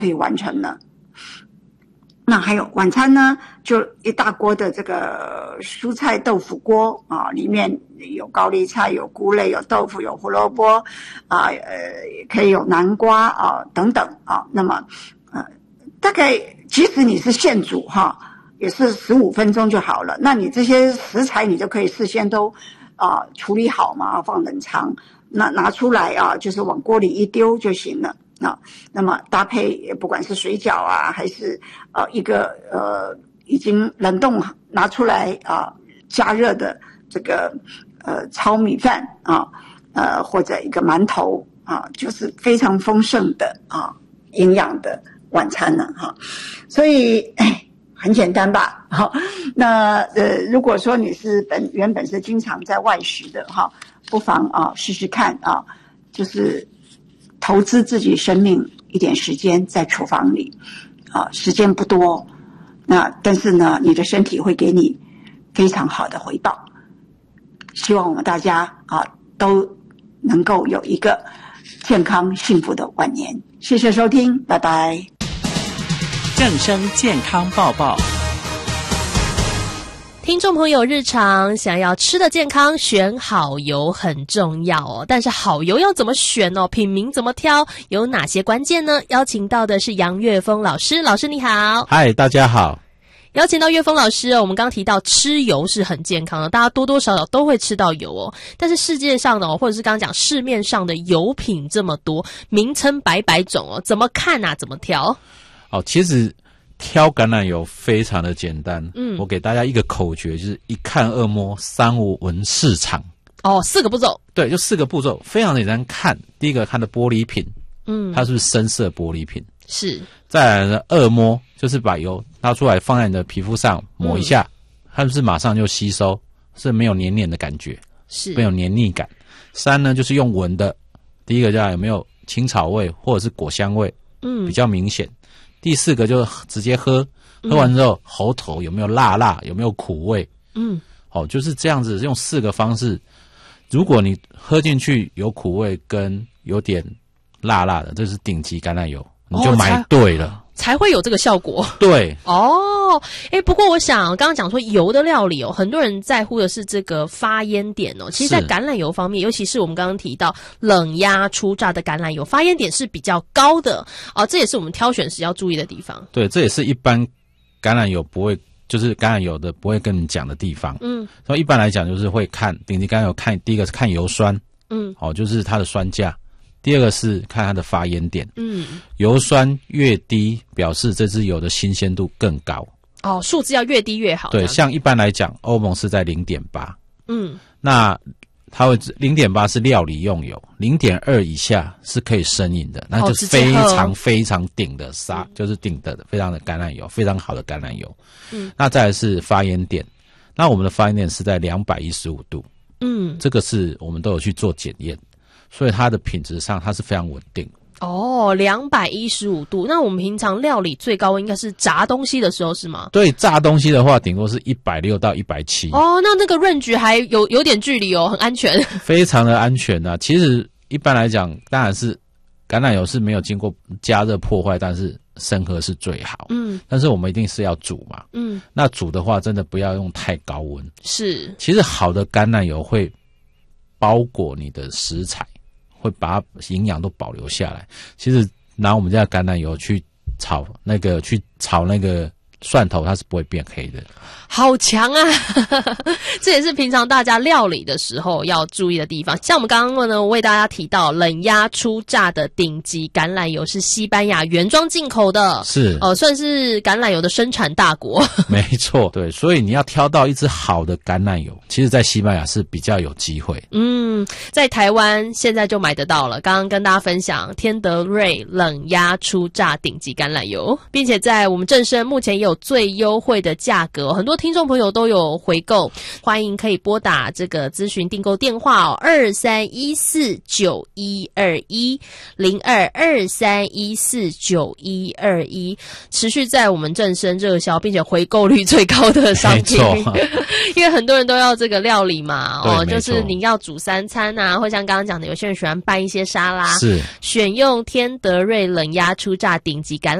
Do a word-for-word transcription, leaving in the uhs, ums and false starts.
可以完成了。那还有晚餐呢，就一大锅的这个蔬菜豆腐锅啊，里面有高丽菜、有菇类、有豆腐、有胡萝卜啊，呃，可以有南瓜啊等等啊。那么呃，大概即使你是现煮哈，也是十五分钟就好了。那你这些食材你就可以事先都啊处理好嘛，放冷藏，那拿出来啊，就是往锅里一丢就行了。啊，那么搭配不管是水饺啊，还是呃一个呃已经冷冻拿出来啊加热的这个呃糙米饭啊，呃或者一个馒头啊，就是非常丰盛的啊营养的晚餐了哈。所以哎很简单吧？好，那呃如果说你是本原本是经常在外食的哈，不妨啊试试看啊，就是投资自己生命一点时间在厨房里，啊，时间不多，那但是呢，你的身体会给你非常好的回报。希望我们大家啊都能够有一个健康幸福的晚年。谢谢收听，拜拜。 正声健康报报。 听众朋友，日常想要吃的健康，选好油很重要哦。但是好油要怎么选哦？品名怎么挑？有哪些关键呢？邀请到的是杨岳峰老师，老师你好。 嗨，大家好。 邀请到岳峰老师哦，我们刚刚提到吃油是很健康的，大家多多少少都会吃到油哦。但是世界上的哦，或者是刚刚讲市面上的油品这么多，名称百百种哦，怎么看啊？怎么挑？ 哦，其实挑橄榄油非常的简单， 嗯， 我给大家一个口诀，就是一看二摸三无闻市场。 哦，四个步骤。 对，就四个步骤，非常简单。看第一个，看的玻璃瓶， 嗯， 它是不是深色玻璃瓶？ 是。 再来呢，二摸就是把油拿出来放在你的皮肤上抹一下，嗯，它是不是马上就吸收，是没有黏黏的感觉， 是没有黏腻感。三呢，就是用闻的，第一个叫有没有青草味或者是果香味，嗯，比较明显。第四个就是直接喝，喝完之后，嗯，喉头有没有辣辣，有没有苦味，嗯，哦，就是这样子，用四个方式。如果你喝进去有苦味跟有点辣辣的，这是顶级橄榄油，你就买对了。哦， 才会有这个效果。 对哦，诶，不过我想刚刚讲说油的料理哦，很多人在乎的是这个发烟点哦。其实在橄榄油方面，尤其是我们刚刚提到冷压初榨的橄榄油，发烟点是比较高的哦，这也是我们挑选时要注意的地方。 对，这也是一般橄榄油不会，就是橄榄油的不会跟你讲的地方。嗯，所以一般来讲就是会看顶级橄榄油，看第一个是看油酸，嗯，哦，就是它的酸价。第二个是看它的发烟点，嗯，油酸越低，表示这支油的新鲜度更高。 哦，数字要越低越好。 对，像一般来讲，欧盟是在 零点八， 嗯，那它会 零点八 是料理用油， 零点二 以下是可以生饮的，那就是非常非常顶的沙，嗯，就是顶的非常的橄榄油，非常好的橄榄油。嗯，那再来是发烟点，那我们的发烟点是在两百一十五度，嗯，这个是我们都有去做检验。所以它的品质上它是非常稳定。 哦，两百一十五度，那我们平常料理最高温应该是炸东西的时候是吗？ 对，炸东西的话顶多是一百六到一百七。 哦，那那个 range 还有有点距离哦，很安全。 非常的安全啊。其实一般来讲，当然是橄榄油是没有经过加热破坏，但是生喝是最好。嗯，但是我们一定是要煮嘛。嗯，那煮的话真的不要用太高温。 是， 其实好的橄榄油会包裹你的食材，会把它营养都保留下来。其实拿我们家的橄榄油去炒那个去炒那个蒜头，它是不会变黑的。 好强啊！这也是平常大家料理的时候要注意的地方。像我们刚刚呢，我为大家提到冷压初榨的顶级橄榄油是西班牙原装进口的， 是呃，算是橄榄油的生产大国。 没错，对，所以你要挑到一支好的橄榄油，其实在西班牙是比较有机会。 嗯，在台湾现在就买得到了。刚刚跟大家分享天德瑞冷压初榨顶级橄榄油，并且在我们正声目前也有有最优惠的价格，很多听众朋友都有回购，欢迎可以拨打这个咨询订购电话哦，二三一四九一二一零二二三一四九一二一，持续在我们正生热销，并且回购率最高的商品，因为很多人都要这个料理嘛，哦，就是你要煮三餐啊，或像刚刚讲的，有些人喜欢拌一些沙拉， 是选用天德瑞冷压初榨顶级橄榄